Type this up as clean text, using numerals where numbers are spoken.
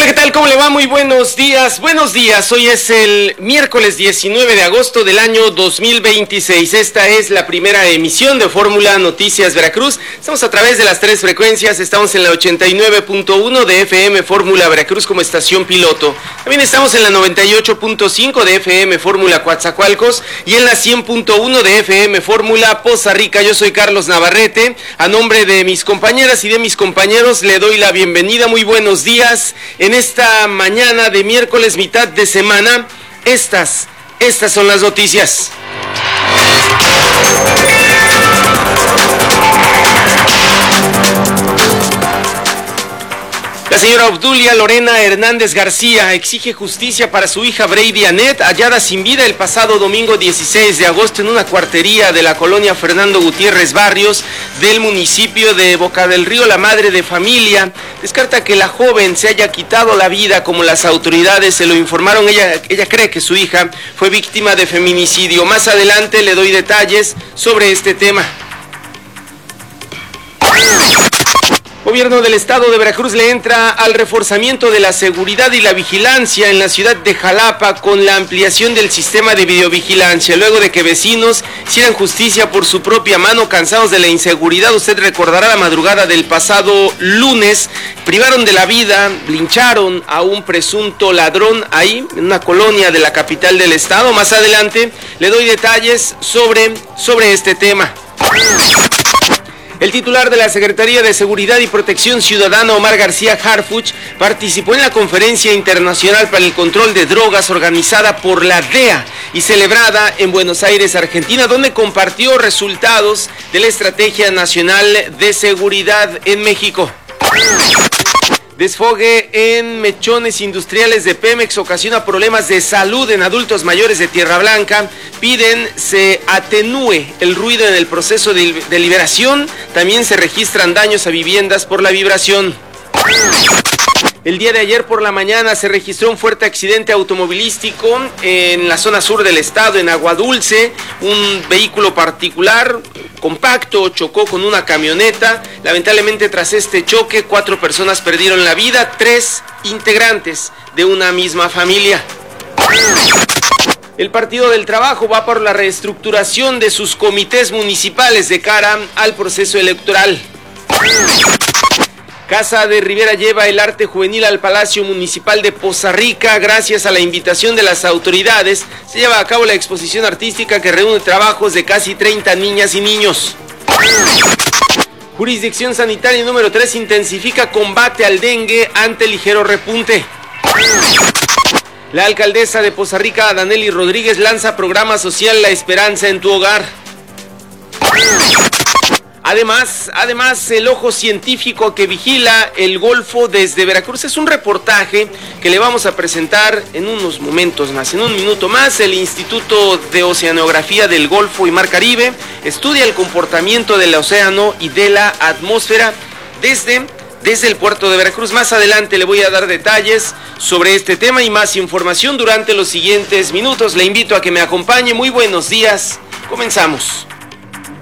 ¿qué tal? ¿Cómo le va? Muy buenos días. Buenos días. Hoy es el miércoles 19 de agosto del año 2026. Esta es la primera emisión de Fórmula Noticias Veracruz. Estamos a través de las tres frecuencias. Estamos en la 89.1 de FM Fórmula Veracruz como estación piloto. También estamos en la 98.5 de FM Fórmula Coatzacoalcos y en la 100.1 de FM Fórmula Poza Rica. Yo soy Carlos Navarrete. A nombre de mis compañeras y de mis compañeros le doy la bienvenida. Muy buenos días. En esta mañana de miércoles, mitad de semana, estas son las noticias. La señora Obdulia Lorena Hernández García exige justicia para su hija Brady Annette, hallada sin vida el pasado domingo 16 de agosto en una cuartería de la colonia Fernando Gutiérrez Barrios del municipio de Boca del Río. La madre de familia descarta que la joven se haya quitado la vida como las autoridades se lo informaron. Ella cree que su hija fue víctima de feminicidio. Más adelante le doy detalles sobre este tema. Gobierno del estado de Veracruz le entra al reforzamiento de la seguridad y la vigilancia en la ciudad de Jalapa con la ampliación del sistema de videovigilancia. Luego de que vecinos hicieran justicia por su propia mano, cansados de la inseguridad, usted recordará la madrugada del pasado lunes, privaron de la vida, lincharon a un presunto ladrón ahí, en una colonia de la capital del estado. Más adelante le doy detalles sobre este tema. El titular de la Secretaría de Seguridad y Protección Ciudadana, Omar García Harfuch, participó en la Conferencia Internacional para el Control de Drogas organizada por la DEA y celebrada en Buenos Aires, Argentina, donde compartió resultados de la Estrategia Nacional de Seguridad en México. Desfogue en mechones industriales de Pemex ocasiona problemas de salud en adultos mayores de Tierra Blanca. Piden se atenúe el ruido en el proceso de liberación. También se registran daños a viviendas por la vibración. El día de ayer por la mañana se registró un fuerte accidente automovilístico en la zona sur del estado, en Agua Dulce. Un vehículo particular compacto chocó con una camioneta. Lamentablemente, tras este choque, 4 personas perdieron la vida, 3 integrantes de una misma familia. El Partido del Trabajo va por la reestructuración de sus comités municipales de cara al proceso electoral. Casa de Rivera lleva el arte juvenil al Palacio Municipal de Poza Rica. Gracias a la invitación de las autoridades, se lleva a cabo la exposición artística que reúne trabajos de casi 30 niñas y niños. Jurisdicción Sanitaria número 3 intensifica combate al dengue ante ligero repunte. La alcaldesa de Poza Rica, Danely Rodríguez, lanza programa social La Esperanza en tu Hogar. Además, el ojo científico que vigila el Golfo desde Veracruz es un reportaje que le vamos a presentar en unos momentos más, en un minuto más. El Instituto de Oceanografía del Golfo y Mar Caribe estudia el comportamiento del océano y de la atmósfera desde el puerto de Veracruz. Más adelante le voy a dar detalles sobre este tema y más información durante los siguientes minutos. Le invito a que me acompañe. Muy buenos días. Comenzamos.